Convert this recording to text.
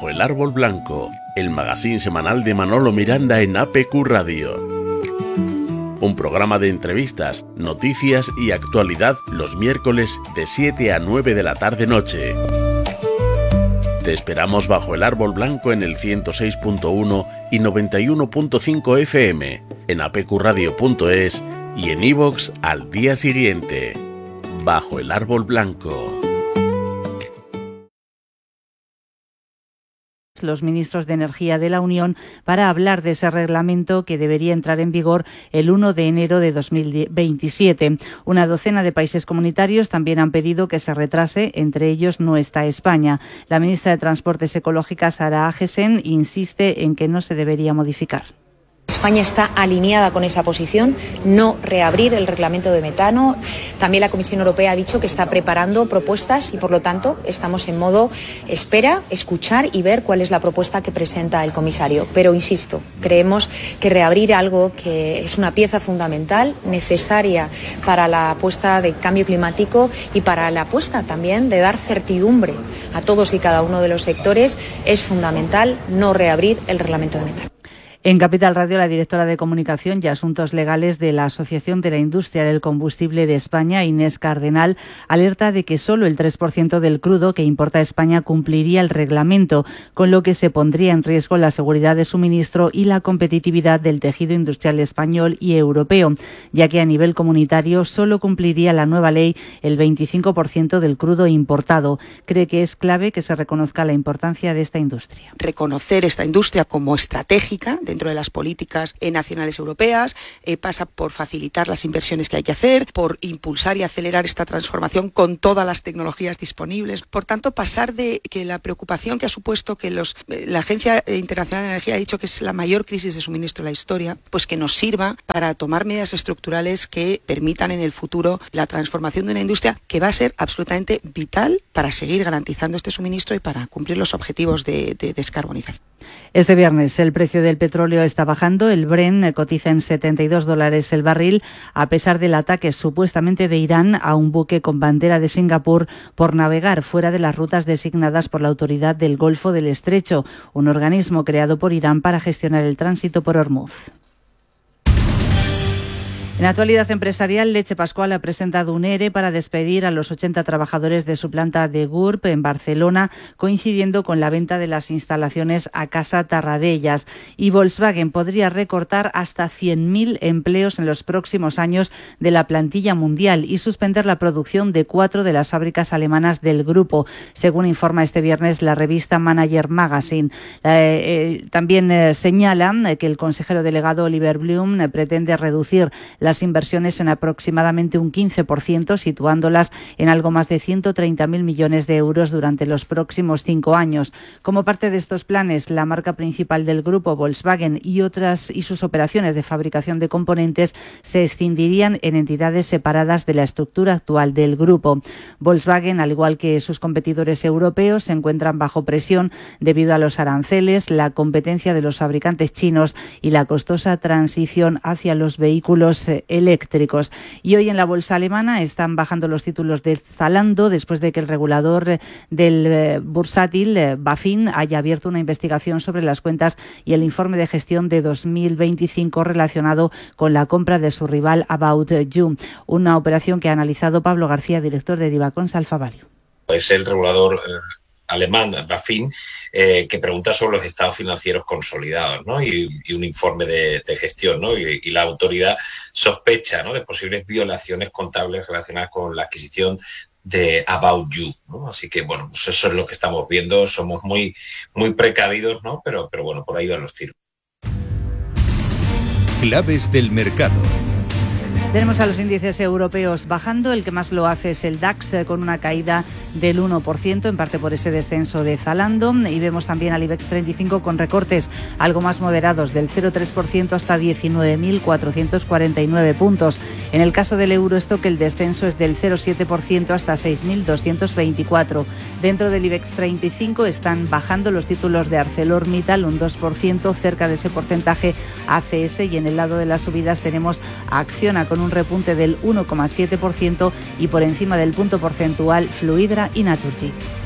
Bajo el Árbol Blanco, el magazín semanal de Manolo Miranda en APQ Radio. Un programa de entrevistas, noticias y actualidad los miércoles de 7 a 9 de la tarde-noche. Te esperamos bajo el Árbol Blanco en el 106.1 y 91.5 FM, en apqradio.es y en iVoox al día siguiente. Bajo el Árbol Blanco. Los ministros de Energía de la Unión para hablar de ese reglamento que debería entrar en vigor el 1 de enero de 2027. Una docena de países comunitarios también han pedido que se retrase, entre ellos no está España. La ministra de Transportes Ecológicas, Sara Agesen, insiste en que no se debería modificar. España está alineada con esa posición, no reabrir el reglamento de metano. También la Comisión Europea ha dicho que está preparando propuestas y, por lo tanto, estamos en modo espera, escuchar y ver cuál es la propuesta que presenta el comisario. Pero, insisto, creemos que reabrir algo que es una pieza fundamental, necesaria para la apuesta de cambio climático y para la apuesta también de dar certidumbre a todos y cada uno de los sectores, es fundamental no reabrir el reglamento de metano. En Capital Radio, la directora de Comunicación y Asuntos Legales de la Asociación de la Industria del Combustible de España, Inés Cardenal, alerta de que solo el 3% del crudo que importa España cumpliría el reglamento, con lo que se pondría en riesgo la seguridad de suministro y la competitividad del tejido industrial español y europeo, ya que a nivel comunitario solo cumpliría la nueva ley el 25% del crudo importado. Cree que es clave que se reconozca la importancia de esta industria. Reconocer esta industria como estratégica dentro de las políticas nacionales europeas, pasa por facilitar las inversiones que hay que hacer, por impulsar y acelerar esta transformación con todas las tecnologías disponibles. Por tanto, pasar de que la preocupación que ha supuesto que la Agencia Internacional de Energía ha dicho que es la mayor crisis de suministro de la historia, pues que nos sirva para tomar medidas estructurales que permitan en el futuro la transformación de una industria que va a ser absolutamente vital para seguir garantizando este suministro y para cumplir los objetivos de descarbonización. Este viernes el precio del petróleo está bajando. El Brent cotiza en $72 el barril, a pesar del ataque supuestamente de Irán a un buque con bandera de Singapur por navegar fuera de las rutas designadas por la Autoridad del Golfo del Estrecho, un organismo creado por Irán para gestionar el tránsito por Hormuz. En actualidad empresarial, Leche Pascual ha presentado un ERE para despedir a los 80 trabajadores de su planta de GURB en Barcelona, coincidiendo con la venta de las instalaciones a Casa Tarradellas. Y Volkswagen podría recortar hasta 100.000 empleos en los próximos años de la plantilla mundial y suspender la producción de 4 de las fábricas alemanas del grupo, según informa este viernes la revista Manager Magazine. También señala que el consejero delegado Oliver Blume pretende reducir las inversiones en aproximadamente un 15%, situándolas en algo más de 130.000 millones de euros durante los próximos 5 años. Como parte de estos planes, la marca principal del grupo, Volkswagen, y sus operaciones de fabricación de componentes se escindirían en entidades separadas de la estructura actual del grupo. Volkswagen, al igual que sus competidores europeos, se encuentran bajo presión debido a los aranceles, la competencia de los fabricantes chinos y la costosa transición hacia los vehículos eléctricos. Y hoy en la bolsa alemana están bajando los títulos de Zalando después de que el regulador del bursátil, BaFin, haya abierto una investigación sobre las cuentas y el informe de gestión de 2025 relacionado con la compra de su rival About You, una operación que ha analizado Pablo García, director de Divacons Alfa Value. Es el regulador alemán, BaFin, que pregunta sobre los estados financieros consolidados, ¿no? y un informe de gestión, ¿no? Y la autoridad sospecha, ¿no?, de posibles violaciones contables relacionadas con la adquisición de About You, ¿no? Así que, bueno, pues eso es lo que estamos viendo. Somos muy, muy precavidos, ¿no? Pero bueno, por ahí van los tiros. Claves del mercado. Tenemos a los índices europeos bajando. El que más lo hace es el DAX, con una caída del 1%, en parte por ese descenso de Zalando. Y vemos también al IBEX 35 con recortes algo más moderados, del 0,3% hasta 19.449 puntos. En el caso del Eurostock, el descenso es del 0,7% hasta 6.224. Dentro del IBEX 35 están bajando los títulos de ArcelorMittal, un 2%, cerca de ese porcentaje ACS, y en el lado de las subidas tenemos a Acciona con un repunte del 1,7% y por encima del punto porcentual Fluidra y Naturgy.